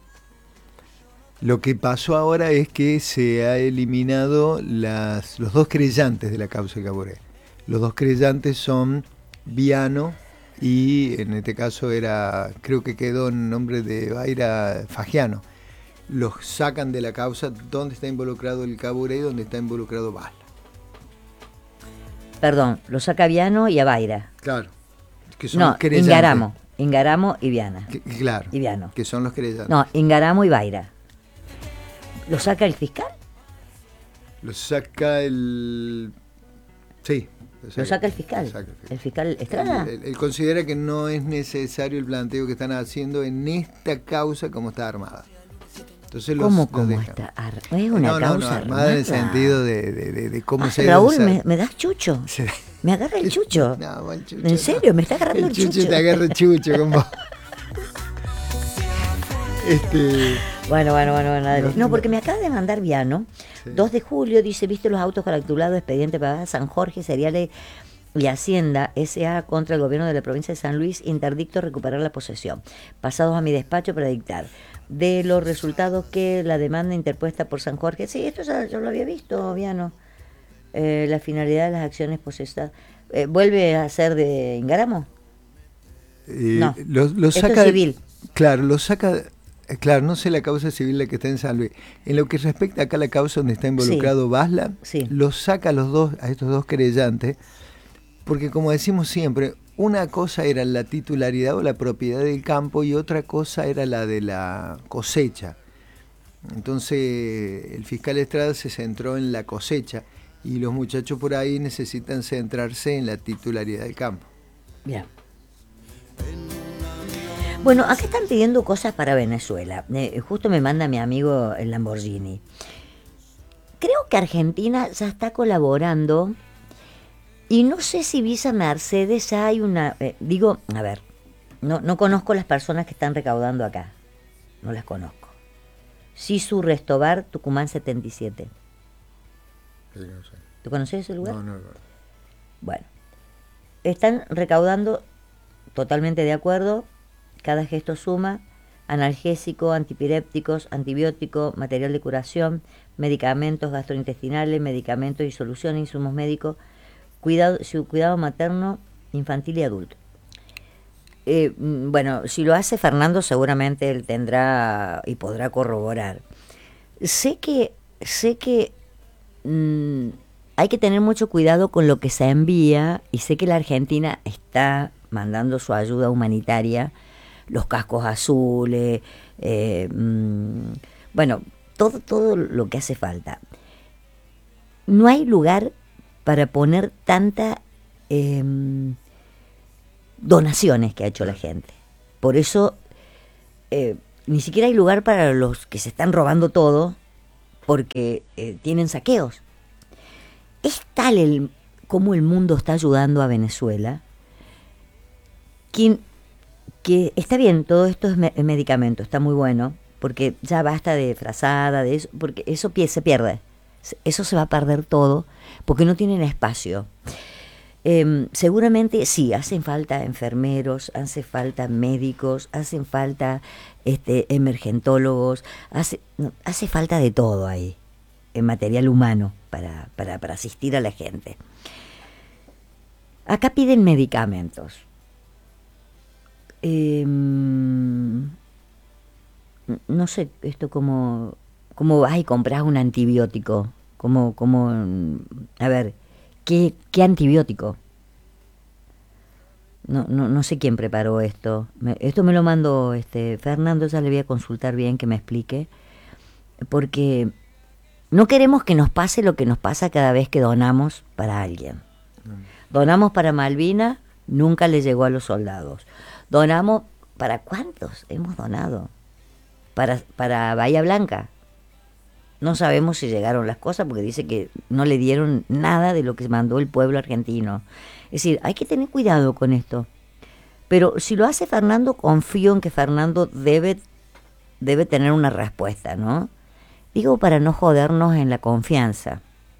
Lo que pasó ahora es que se ha eliminado las, los dos creyentes de la causa de Caburé. Los dos creyentes son Viano y en este caso era, creo que quedó en nombre de Baira, Fagiano. Los sacan de la causa donde está involucrado el Caburé y donde está involucrado Basla. Perdón, lo saca Viano y a Baira. Claro. Que son No, los creyentes. Ingaramo. Ingaramo y Viana. Que- claro. Y Viano. Que son los creyentes. No, Ingaramo y Baira. ¿Lo saca el fiscal? Lo saca el... Sí. Lo saca el fiscal. Lo saca el fiscal. ¿El fiscal Estrada? Él, él- él considera que no es necesario el planteo que están haciendo en esta causa como está armada. Entonces los, ¿Cómo, los cómo dejan. está? Ar- Es una no, no, causa no, armada en el armada. sentido de, de, de, de cómo Ah, se Raúl, debe ¿me, usar. me das chucho? Sí. ¿Me agarra el chucho? No, el chucho ¿En no. serio? ¿Me está agarrando el El chucho chucho? te agarra el chucho con vos. Este, Bueno, bueno, bueno, bueno, dale. No, No, porque me acaba de mandar Viano. Sí. dos de julio, dice, viste los autos calculados, expediente para San Jorge, Cereales y Hacienda S A contra el gobierno de la provincia de San Luis, interdicto recuperar la posesión. Pasados a mi despacho para dictar. De los resultados que la demanda interpuesta por San Jorge, sí, esto ya yo lo había visto, Viano. Eh, la finalidad de las acciones posesadas. Eh, ¿Vuelve a ser de Ingaramo? eh, No. lo, lo Esto saca es de- civil. Claro, lo saca. eh, Claro, no sé la causa civil la que está en San Luis. En lo que respecta acá a la causa donde está involucrado Basla, Sí. lo saca a los dos, a estos dos querellantes, porque como decimos siempre, una cosa era la titularidad o la propiedad del campo y otra cosa era la de la cosecha. Entonces el fiscal Estrada se centró en la cosecha y los muchachos por ahí necesitan centrarse en la titularidad del campo. Bien. Bueno, acá están pidiendo cosas para Venezuela. Eh, justo me manda mi amigo el Lamborghini. Creo que Argentina ya está colaborando y no sé si Visa Mercedes ya hay una... eh, digo, a ver, no, no conozco las personas que están recaudando acá. No las conozco. Sisu Restobar, Tucumán setenta y siete. ¿Tú conoces ese lugar? No, no, no. Bueno, están recaudando, totalmente de acuerdo, cada gesto suma, analgésico, antipirépticos, antibiótico, material de curación, medicamentos gastrointestinales, medicamentos y soluciones, insumos médicos, cuidado, su cuidado materno, infantil y adulto. Eh, mm, bueno, si lo hace Fernando seguramente él tendrá y podrá corroborar. Sé que, sé que mm, hay que tener mucho cuidado con lo que se envía y sé que la Argentina está mandando su ayuda humanitaria, los cascos azules, eh, mm, bueno, todo, todo lo que hace falta. No hay lugar para poner tanta eh, donaciones que ha hecho la gente. Por eso eh, ni siquiera hay lugar para los que se están robando todo porque eh, tienen saqueos. Es tal el cómo el mundo está ayudando a Venezuela que, que está bien, todo esto es me- medicamento, está muy bueno, porque ya basta de frazada, de eso, porque eso pie- se pierde. Eso se va a perder todo porque no tienen espacio. Eh, seguramente sí, hacen falta enfermeros, hace falta médicos, hacen falta este, emergentólogos, hace, no, hace falta de todo ahí, en material humano para, para, para asistir a la gente. Acá piden medicamentos. Eh, no sé, esto como, como vas y compras un antibiótico, como, como, a ver, ¿qué, qué antibiótico? No, no, no sé quién preparó esto. Me, esto me lo mandó este Fernando, ya le voy a consultar bien que me explique, porque no queremos que nos pase lo que nos pasa cada vez que donamos para alguien. Donamos para Malvinas, nunca le llegó a los soldados. Donamos, ¿para cuántos hemos donado? Para, para Bahía Blanca. No sabemos si llegaron las cosas porque dice que no le dieron nada de lo que mandó el pueblo argentino. Es decir, hay que tener cuidado con esto. Pero si lo hace Fernando, confío en que Fernando debe, debe tener una respuesta, ¿no? Digo, para no jodernos en la confianza.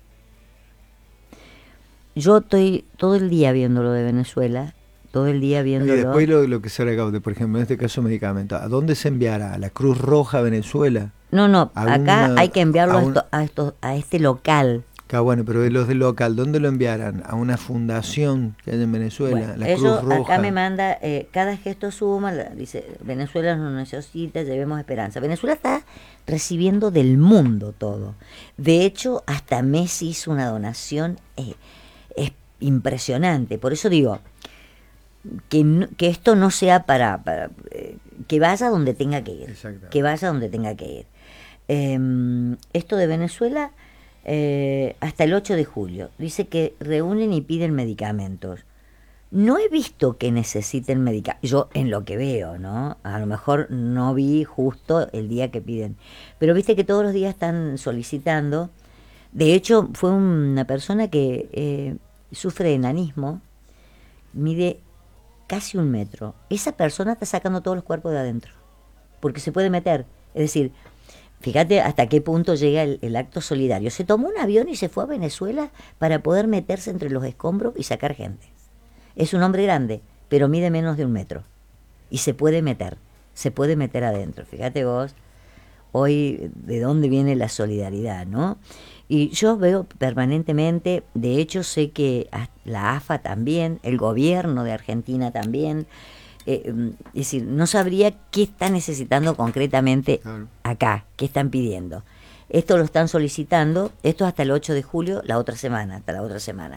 Yo estoy todo el día viendo lo de Venezuela, todo el día Y viéndolo. después lo, lo que se recaude, por ejemplo, en este caso medicamentos, ¿a dónde se enviará? ¿A la Cruz Roja Venezuela? No, no, ¿A acá una- hay que enviarlo a a, un- esto- a, esto- a este local. Ah, bueno, pero de los del local, ¿dónde lo enviarán? ¿A una fundación que hay en Venezuela? Bueno, la eso Cruz Roja. acá me manda, eh, cada gesto suma, la- dice, Venezuela nos necesita, llevemos esperanza. Venezuela está recibiendo del mundo todo. De hecho, hasta Messi hizo una donación eh, es impresionante. Por eso digo, que, no- que esto no sea para, para eh, que vaya donde tenga que ir. Exactamente. Que vaya donde tenga que ir. Eh, esto de Venezuela, eh, hasta el ocho de julio, dice que reúnen y piden medicamentos. No he visto que necesiten medicamentos, yo en lo que veo, ¿no? A lo mejor no vi justo el día que piden, pero viste que todos los días están solicitando. De hecho, fue una persona que eh, sufre de enanismo, mide casi un metro. Esa persona está sacando todos los cuerpos de adentro, porque se puede meter. Es decir, fíjate hasta qué punto llega el, el acto solidario. Se tomó un avión y se fue a Venezuela para poder meterse entre los escombros y sacar gente. Es un hombre grande, pero mide menos de un metro. Y se puede meter, se puede meter adentro. Fíjate vos, hoy de dónde viene la solidaridad, ¿no? Y yo veo permanentemente, de hecho sé que a- la A F A también, el gobierno de Argentina también, eh, mm, es decir, no sabría qué está necesitando concretamente Claro. acá, qué están pidiendo. Esto lo están solicitando, esto hasta el ocho de julio, la otra semana, hasta la otra semana.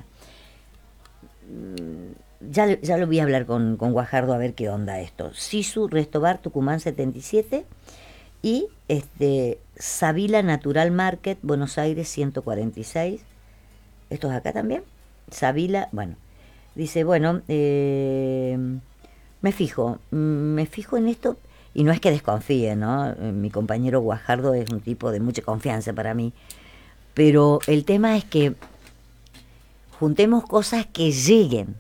Ya, le- ya lo voy a hablar con, con Guajardo a ver qué onda esto. Sisu, Restobar, Tucumán setenta y siete y este Savila Natural Market, Buenos Aires ciento cuarenta y seis. ¿Esto es acá también? Savila, bueno. Dice, bueno, eh, me fijo, mm, me fijo en esto y no es que desconfíe, ¿no? Eh, Mi compañero Guajardo es un tipo de mucha confianza para mí. Pero el tema es que juntemos cosas que lleguen.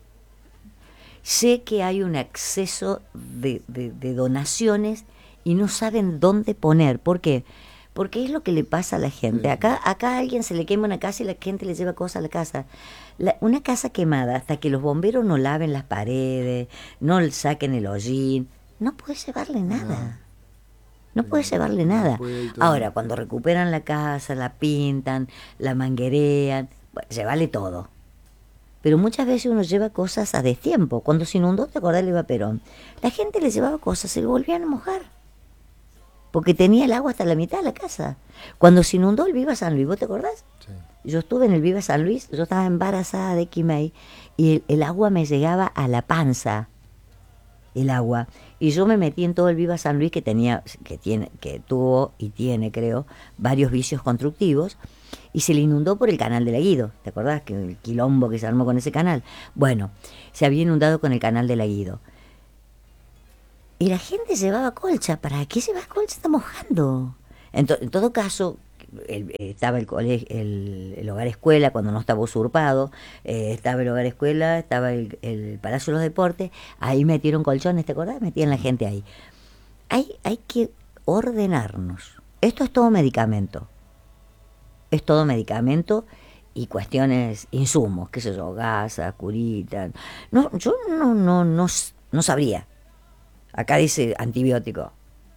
Sé que hay un exceso de, de- de donaciones y no saben dónde poner. ¿Por qué? Porque es lo que le pasa a la gente. Acá, acá a alguien se le quema una casa y la gente le lleva cosas a la casa. La- una casa quemada, hasta que los bomberos no laven las paredes, no le saquen el hollín, no puedes llevarle nada. No puedes llevarle nada. puede y todo. Ahora, cuando recuperan la casa, la pintan, la manguerean, bueno, llevarle todo. Pero muchas veces uno lleva cosas a destiempo. Cuando se inundó, ¿te acordás del Eva Perón? La gente le llevaba cosas, se le volvían a mojar. Porque tenía el agua hasta la mitad de la casa. Cuando se inundó el Viva San Luis, ¿vos te acordás? Sí. Yo estuve en el Viva San Luis, yo estaba embarazada de Quimei y el, el agua me llegaba a la panza, el agua. Y yo me metí en todo el Viva San Luis que tenía, que tiene, que tuvo y tiene, creo, varios vicios constructivos, y se le inundó por el canal del Aguido. ¿Te acordás que el quilombo que se armó con ese canal? Bueno, se había inundado con el canal del Aguido. Y la gente llevaba colcha. ¿Para qué llevas colcha? Está mojando. En, to- en todo caso, el- estaba el, colegio, el, el hogar escuela cuando no estaba usurpado, eh, estaba el hogar escuela, estaba el, el Palacio de los Deportes, ahí metieron colchones, ¿te acordás? Metían la gente ahí. Hay, hay que ordenarnos. Esto es todo medicamento. Es todo medicamento y cuestiones, insumos, qué sé yo, gasa, curita. No, yo no, no, no, s- no sabría. Acá dice antibiótico.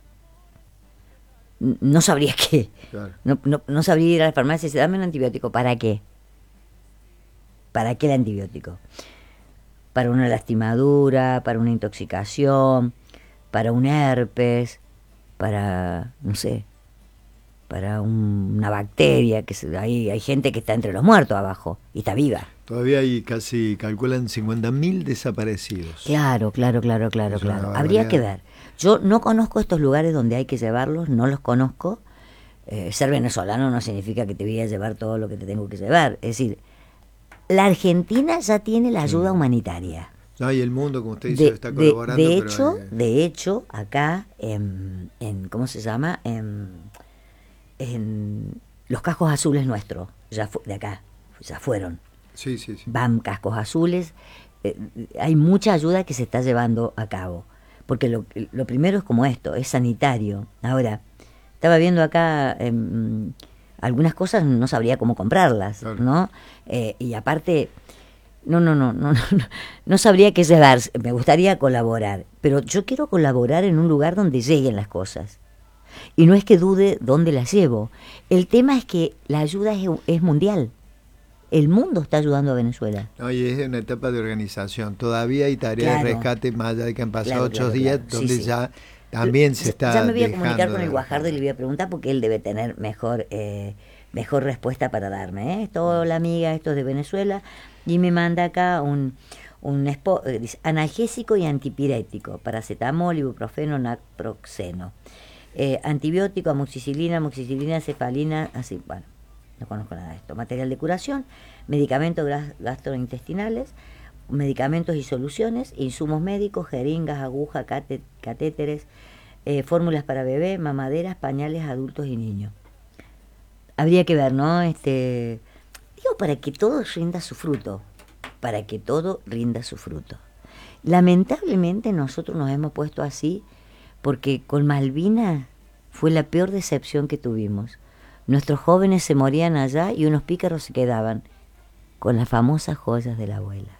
N- No sabría qué. Claro. No, no, no sabría ir a la farmacia y decir, dame un antibiótico. ¿Para qué? ¿Para qué el antibiótico? Para una lastimadura, para una intoxicación, para un herpes, para, no sé, para un- una bacteria. Que se, hay, hay gente que está entre los muertos abajo y está viva. Todavía hay casi, calculan cincuenta mil desaparecidos. Claro, claro, claro, claro, Es una claro. Habría que barbaridad. ver. Yo no conozco estos lugares donde hay que llevarlos, no los conozco. eh, ser venezolano no significa que te voy a llevar todo lo que te tengo que llevar. Es decir, la Argentina ya tiene la ayuda humanitaria. No, y el mundo, como usted dice, De, está de- colaborando. de pero, hecho, eh, de hecho, acá en, en ¿cómo se llama? En, en los cascos azules nuestros, ya fu- de acá, ya fueron. sí, sí, sí. Van cascos azules, eh, hay mucha ayuda que se está llevando a cabo, porque lo, lo primero es como esto, es sanitario. Ahora, estaba viendo acá em, algunas cosas, no sabría cómo comprarlas, Claro. ¿no? Eh, y aparte, no, no, no, no, no, no, no sabría qué llevar, me gustaría colaborar, pero yo quiero colaborar en un lugar donde lleguen las cosas. Y no es que dude dónde las llevo. El tema es que la ayuda es, es mundial. El mundo está ayudando a Venezuela. No, y es una etapa de organización. Todavía hay tarea Claro. de rescate, más allá de que han pasado Claro, ocho claro, días, claro. Sí, donde sí. ya también se Ya- está. Ya me voy a comunicar dejando con el de- Guajardo y le voy a preguntar porque él debe tener mejor eh, mejor respuesta para darme. ¿eh? Esto, la amiga, esto es de Venezuela, y me manda acá un, un espo- eh, dice, analgésico y antipirético, paracetamol, ibuprofeno, naproxeno. Eh, antibiótico, amoxicilina, amoxicilina, cefalina, así, bueno, no conozco nada de esto. Material de curación, medicamentos gas- gastrointestinales, medicamentos y soluciones, insumos médicos, jeringas, agujas, cate- catéteres, eh, fórmulas para bebé, mamaderas, pañales, adultos y niños. Habría que ver, ¿no? Este, digo, para que todo rinda su fruto, para que todo rinda su fruto. Lamentablemente nosotros nos hemos puesto así porque con Malvinas fue la peor decepción que tuvimos. Nuestros jóvenes se morían allá y unos pícaros se quedaban con las famosas joyas de la abuela.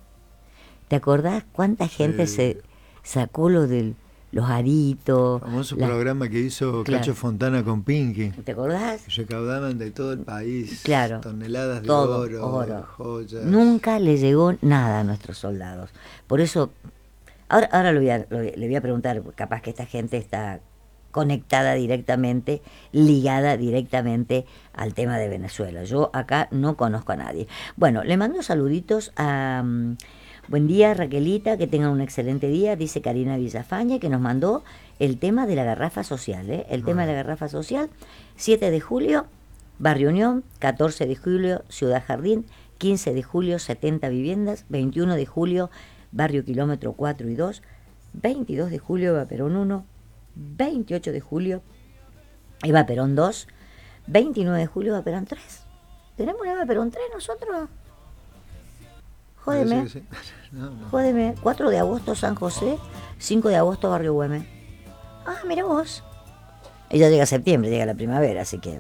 ¿Te acordás cuánta gente Sí. se sacó lo de los aritos? Famoso la- programa que hizo Claro. Cacho Fontana con Pinky. ¿Te acordás? Recaudaban de todo el país Claro. toneladas de Todo, oro, oro. joyas. Nunca le llegó nada a nuestros soldados. Por eso, ahora, ahora lo voy a- lo voy- le voy a preguntar, capaz que esta gente está conectada directamente, ligada directamente al tema de Venezuela. Yo acá no conozco a nadie. Bueno, le mando saluditos a... mm, buen día, Raquelita, que tengan un excelente día, dice Karina Villafañe, que nos mandó el tema de la garrafa social, ¿eh? El tema de la garrafa social, siete de julio, Barrio Unión, catorce de julio, Ciudad Jardín, quince de julio, setenta viviendas, veintiuno de julio, Barrio Kilómetro cuatro y dos, veintidós de julio, Eva Perón uno, veintiocho de julio, Eva Perón dos, veintinueve de julio, Eva Perón tres. ¿Tenemos una Eva Perón tres nosotros? Jódeme, Sí, sí, sí. No, no. jódeme. cuatro de agosto, San José, cinco de agosto, Barrio Güemes. Ah, mira vos. Ella llega a septiembre, llega la primavera, así que...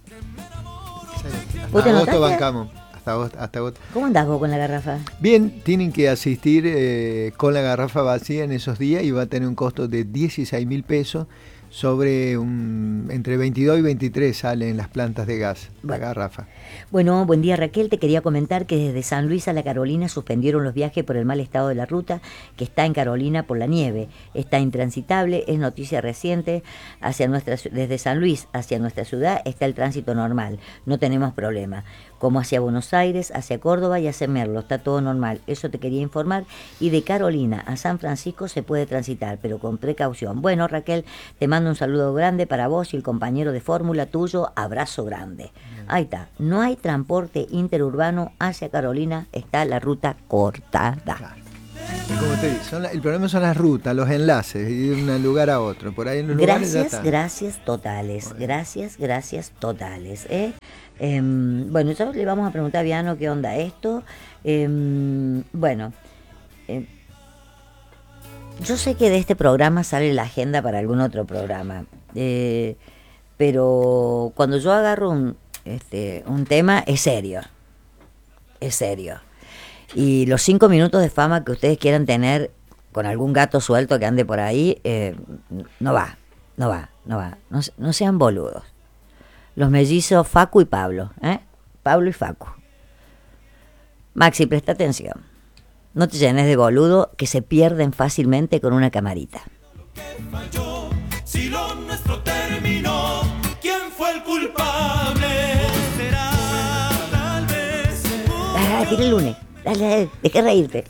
Sí. ¿Vos te Hasta agosto anotaste? bancamos. Hasta agosto, hasta agosto. ¿Cómo andás vos con la garrafa? Bien, tienen que asistir eh, con la garrafa vacía en esos días y va a tener un costo de dieciséis mil pesos. Sobre un, entre veintidós y veintitrés salen las plantas de gas, Bueno. la garrafa. Bueno, buen día Raquel, te quería comentar que desde San Luis a la Carolina suspendieron los viajes por el mal estado de la ruta que está en Carolina por la nieve. Está intransitable, es noticia reciente. Hacia nuestra, ciu- desde San Luis hacia nuestra ciudad está el tránsito normal, no tenemos problema. Como hacia Buenos Aires, hacia Córdoba y hacia Merlo, está todo normal. Eso te quería informar. Y de Carolina a San Francisco se puede transitar, pero con precaución. Bueno, Raquel, te mando un saludo grande para vos y el compañero de fórmula tuyo. Abrazo grande. Ahí está. No hay transporte interurbano hacia Carolina. Está la ruta cortada. Claro. Y como te digo, son la- el problema son las rutas, los enlaces, y de un lugar a otro. Por ahí en los lugares ya Gracias, está. gracias totales. Bueno. Gracias, gracias totales. ¿eh? Em, bueno, ya le vamos a preguntar a Viano qué onda esto. Em, bueno, em, yo sé que de este programa sale la agenda para algún otro programa, eh, pero cuando yo agarro un, este, un tema es serio, es serio. Y los cinco minutos de fama que ustedes quieran tener con algún gato suelto que ande por ahí, eh, no va, no va, no va. No, se- no sean boludos. Los mellizos Facu y Pablo, ¿eh? Pablo y Facu. Maxi, presta atención. No te llenes de boludo que se pierden fácilmente con una camarita. Falló, si lo nuestro terminó, ¿quién fue el culpable? Será tal vez Ah, tira el lunes. Dale, dale, deja reírte.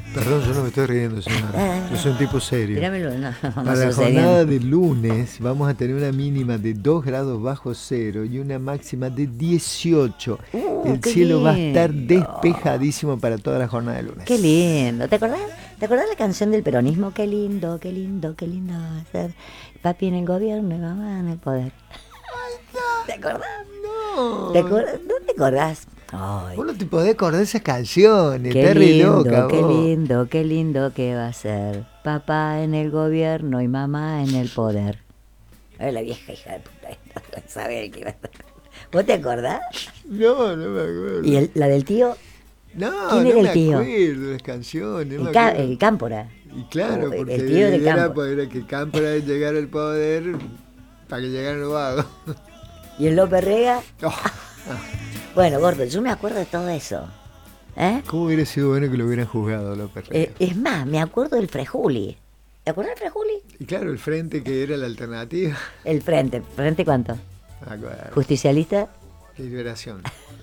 Perdón, yo no me estoy riendo, señor. Yo soy un tipo serio. Tíramelo, no, no, Para la sos serio. jornada de lunes vamos a tener una mínima de dos grados bajo cero y una máxima de dieciocho. Uh, El qué cielo va a estar lindo. despejadísimo para toda la jornada de lunes. Qué lindo. ¿Te acordás? ¿Te acordás la canción del peronismo? Qué lindo, qué lindo, qué lindo va a ser. Papi en el gobierno y mamá en el poder. ¿Te acordás? No. ¿Te acordás? ¿No te acordás? Ay, Vos no te podés acordar de esas canciones, qué estás re lindo, loca qué vos. lindo, qué lindo que va a ser. Papá en el gobierno y mamá en el poder. Ay, la vieja hija de puta esta, sabe que iba a estar. ¿Vos te acordás? No, no me acuerdo. ¿Y el- la del tío? No, ¿Quién no era el me tío? acuerdo de las canciones. no El, me ca- acuerdo. el Cámpora. Y claro, el porque tío la de idea era, Campo. pues, era que Cámpora llegara al poder para que llegaran los vagos. ¿Y el López Rega? Oh, Bueno, gordo, yo me acuerdo de todo eso. ¿Eh? ¿Cómo hubiera sido bueno que lo hubieran juzgado López Rega? Eh, es más, me acuerdo del Frejuli. ¿Te acuerdas del Frejuli? Y claro, el frente que era la alternativa. El Frente. ¿Frente cuánto? Me acuerdo. ¿Justicialista? Liberación.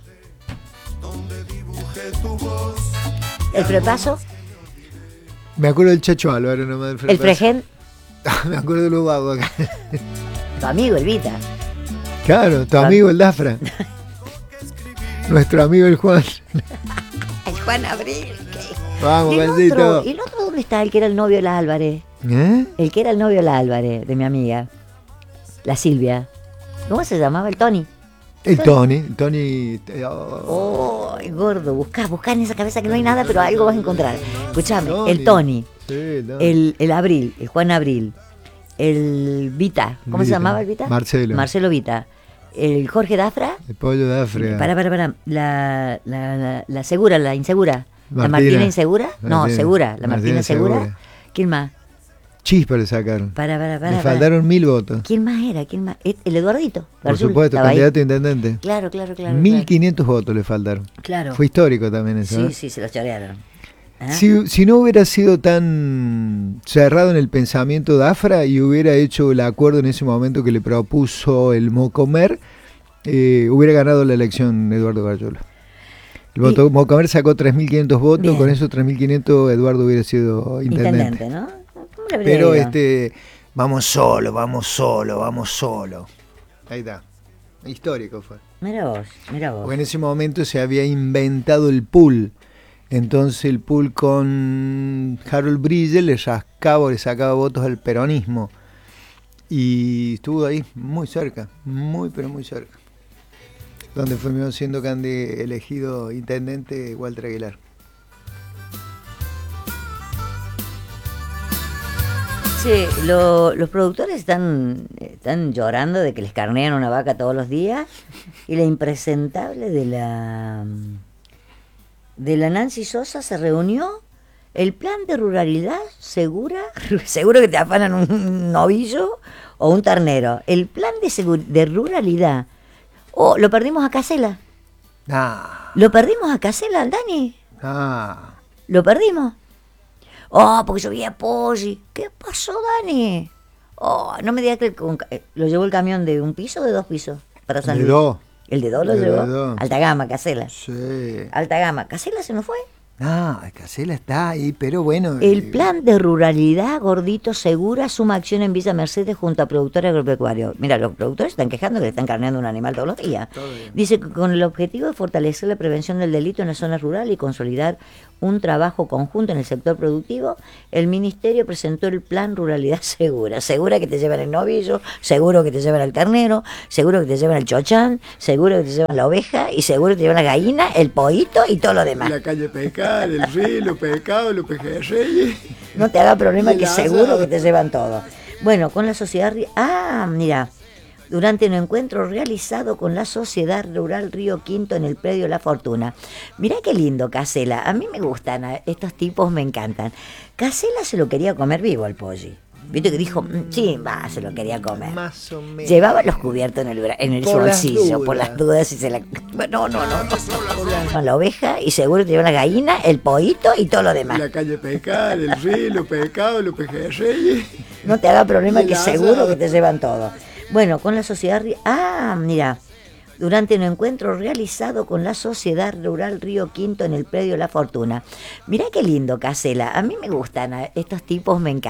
¿El Frepaso? Me acuerdo del Chacho Álvaro nomás del ¿El Frepaso. Fregen? Me acuerdo de los vagos acá. Tu amigo, el Vita. Claro, tu amigo el Dafra. Nuestro amigo el Juan. El Juan Abril. Vamos, ¿Y el bendito. otro, ¿y el otro dónde está? El que era el novio de la Álvarez. ¿Eh? El que era el novio de la Álvarez, de mi amiga. La Silvia. ¿Cómo se llamaba? El Tony. El Tony. El Tony. oh, Oh, gordo, buscá, buscá en esa cabeza que no hay nada, pero algo vas a encontrar. Escuchame, Tony. el Tony, Sí, Tony. el, el Abril, el Juan Abril, el Vita, ¿cómo se Vita. llamaba el Vita? Marcelo. Marcelo Vita, el Jorge Dafra, El pollo de África. para, para, para, la, la, la, la segura, la insegura, la Martina. Martina insegura, no, Martina. segura, la Martina Martina segura. Segura. ¿Quién más? Chispa le sacaron. Para, para, para. Le para. faltaron mil votos. ¿Quién más era? ¿Quién más? El Eduardito. Por Garzul, supuesto, estaba ahí. candidato a intendente. Claro, claro, claro. mil quinientos votos le faltaron. Claro. Fue histórico también eso. Sí, ¿eh? sí, se los chorearon. ¿Ah? Si, si no hubiera sido tan cerrado en el pensamiento de Afra y hubiera hecho el acuerdo en ese momento que le propuso el Mocomer, eh, hubiera ganado la elección Eduardo Gargiulo. El Y- voto, Mocomer sacó tres mil quinientos votos, Bien. con esos tres mil quinientos Eduardo hubiera sido intendente. Intendente, ¿no? ¿Cómo le habría Pero ido? este, vamos solo, vamos solo, vamos solo. Ahí está. Histórico fue. Mira vos, mira vos. Porque en ese momento se había inventado el pool. Entonces el pool con Harold Brille le rascaba, le sacaba votos al peronismo. Y estuvo ahí muy cerca, muy pero muy cerca. Donde fue siendo cande elegido intendente Walter Aguilar. Sí, lo- los productores están, están llorando de que les carnean una vaca todos los días y la impresentable de la de la Nancy Sosa se reunió. El plan de ruralidad segura, seguro que te afanan un novillo o un ternero. El plan de, segu- de ruralidad. Oh, lo perdimos a Casela. Ah, Lo perdimos a Casela, Dani. ah. Lo perdimos. Oh, porque yo vi a Poggi. ¿Qué pasó, Dani? Oh, no me digas que el con- eh, lo llevó el camión de un piso o de dos pisos para San De Luis. dos. El de dos lo De llevó. dos. Alta gama, Casela. Sí. Alta gama. Casela se nos fue. Ah, Casela está ahí, pero bueno. El eh, plan de ruralidad, Gordito Segura, suma acción en Villa Mercedes junto a productores agropecuarios. Mira, los productores están quejando que le están carneando un animal todos los días. Todo bien. Dice que con el objetivo de fortalecer la prevención del delito en la zona rural y consolidar un trabajo conjunto en el sector productivo, el Ministerio presentó el plan Ruralidad Segura. Segura que te llevan el novillo, seguro que te llevan el ternero, seguro que te llevan el chochán, seguro que te llevan la oveja y seguro que te llevan la gallina, el pollito y todo lo demás. La calle Pescar, el río, los pescados, los pejerreyes. No te haga problema Y que el seguro asado. que te llevan todo. Bueno, con la sociedad... ri- Ah, mira, durante un encuentro realizado con la Sociedad Rural Río Quinto en el predio La Fortuna. Mirá qué lindo, Casela. A mí me gustan, a- estos tipos me encantan. Casela se lo quería comer vivo al Poggi. Viste que dijo, "Mm, sí, va, se lo quería comer. Más o menos. Llevaba los cubiertos en el, bra- en el Por las bolsillo, por dudas. las dudas, y se la... No, no, no, no. Con la oveja y seguro te lleva la gallina, el pollito y todo lo demás. La calle Pescar, el río, los pescados, los pejerreyes. No te haga problema Y el que asado. seguro que te llevan todo. Bueno, con la sociedad... ri- Ah, mira, durante un encuentro realizado con la Sociedad Rural Río Quinto en el predio La Fortuna. Mirá qué lindo, Casela. A mí me gustan estos tipos, me encantan.